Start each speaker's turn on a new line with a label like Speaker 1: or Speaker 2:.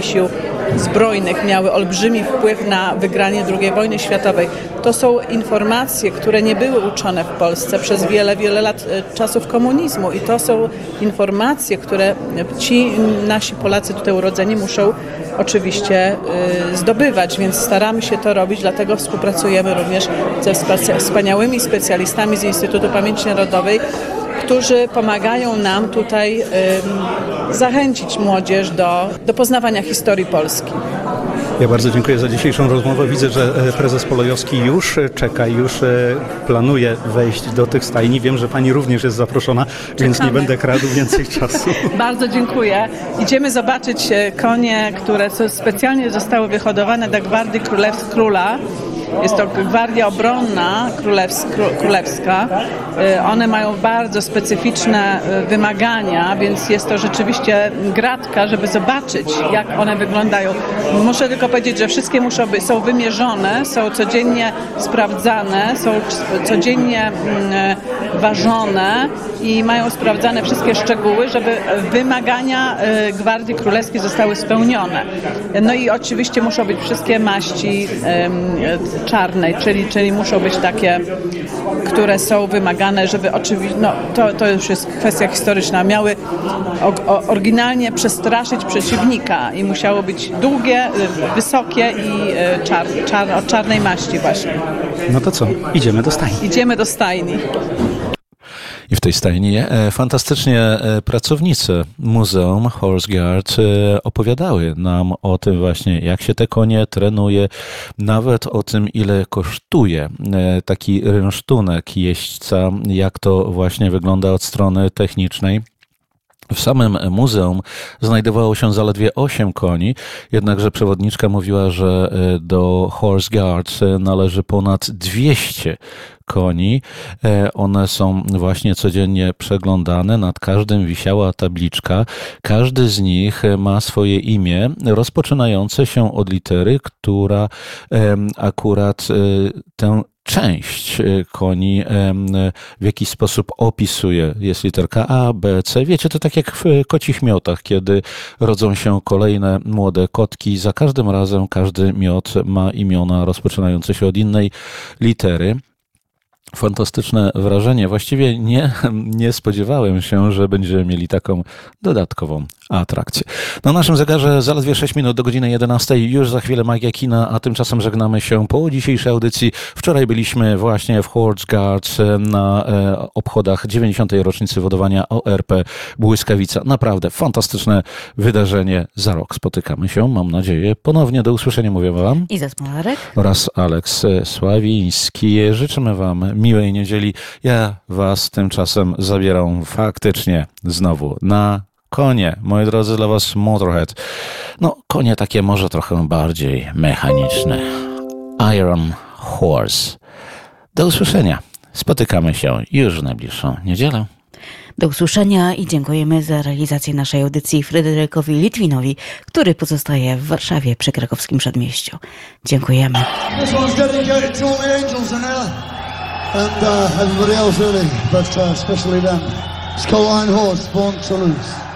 Speaker 1: sił zbrojnych miały olbrzymi wpływ na wygranie II wojny światowej. To są informacje, które nie były uczone w Polsce przez wiele, wiele lat czasów komunizmu i to są informacje, które ci nasi Polacy tutaj urodzeni muszą oczywiście zdobywać, więc staramy się to robić, dlatego współpracujemy również ze wspaniałymi specjalistami z Instytutu Pamięci Narodowej, którzy pomagają nam tutaj zachęcić młodzież do poznawania historii Polski.
Speaker 2: Ja bardzo dziękuję za dzisiejszą rozmowę. Widzę, że prezes Polojowski już czeka, już planuje wejść do tych stajni. Wiem, że pani również jest zaproszona, więc nie będę kradł więcej czasu.
Speaker 1: Bardzo dziękuję. Idziemy zobaczyć konie, które specjalnie zostały wyhodowane do Gwardii Króla. Jest to gwardia obronna królewska. One mają bardzo specyficzne wymagania, więc jest to rzeczywiście gratka, żeby zobaczyć, jak one wyglądają. Muszę tylko powiedzieć, że wszystkie są wymierzone, są codziennie sprawdzane, są codziennie ważone i mają sprawdzane wszystkie szczegóły, żeby wymagania Gwardii Królewskiej zostały spełnione. No i oczywiście muszą być wszystkie maści czarnej, czyli muszą być takie, które są wymagane, żeby oczywiście, to już jest kwestia historyczna, miały oryginalnie przestraszyć przeciwnika i musiało być długie, wysokie i od czarnej maści właśnie.
Speaker 2: No to co? Idziemy do stajni.
Speaker 1: Idziemy do stajni.
Speaker 3: I w tej stajni fantastycznie pracownicy Muzeum Horse Guard opowiadały nam o tym właśnie, jak się te konie trenuje, nawet o tym, ile kosztuje taki rynsztunek jeźdźca, jak to właśnie wygląda od strony technicznej. W samym muzeum znajdowało się zaledwie 8 koni, jednakże przewodniczka mówiła, że do Horse Guard należy ponad 200 koni. One są właśnie codziennie przeglądane, nad każdym wisiała tabliczka. Każdy z nich ma swoje imię, rozpoczynające się od litery, która akurat tę część koni w jakiś sposób opisuje. Jest literka A, B, C. Wiecie, to tak jak w kocich miotach, kiedy rodzą się kolejne młode kotki. Za każdym razem każdy miot ma imiona rozpoczynające się od innej litery. Fantastyczne wrażenie. Właściwie nie spodziewałem się, że będziemy mieli taką dodatkową atrakcję. Na naszym zegarze zaledwie 6 minut do godziny 11. Już za chwilę Magia Kina, a tymczasem żegnamy się po dzisiejszej audycji. Wczoraj byliśmy właśnie w Horse Guard na obchodach 90. rocznicy wodowania ORP Błyskawica. Naprawdę fantastyczne wydarzenie. Za rok spotykamy się, mam nadzieję, ponownie. Do usłyszenia mówię wam.
Speaker 4: Iza Smolarek
Speaker 3: oraz Aleks Sławiński. Życzymy wam miłej niedzieli. Ja was tymczasem zabieram faktycznie znowu na konie. Moi drodzy, dla was Motorhead. No, konie takie może trochę bardziej mechaniczne. Iron Horse. Do usłyszenia. Spotykamy się już w najbliższą niedzielę.
Speaker 4: Do usłyszenia i dziękujemy za realizację naszej audycji Fryderykowi Litwinowi, który pozostaje w Warszawie przy krakowskim przedmieściu. Dziękujemy.
Speaker 5: This one's dedicated to all the angels in there and everybody else really, but especially them. It's called Iron Horse, Born to Lose.